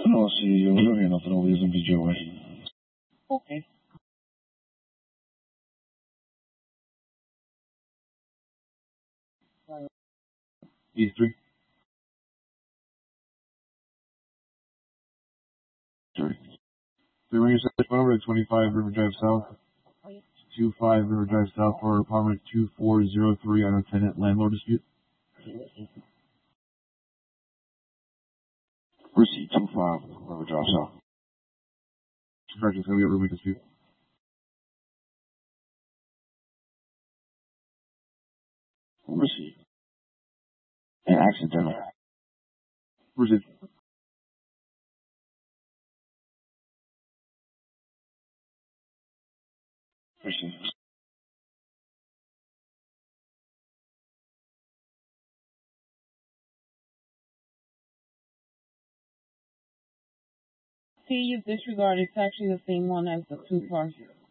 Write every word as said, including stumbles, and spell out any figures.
No, sí, yo creo que no te lo voy a sentir yo, güey. Okay. E three. Sorry. Three when you said phone number twenty-five River Drive South. two five River Drive South for apartment two four zero three on a tenant landlord dispute. Receipt two five River Drive South. Correct, it's going to be a roommate dispute. Receipt. And accidental. Receipt. Receipt. See, you disregard. It's actually the same one as the two cars.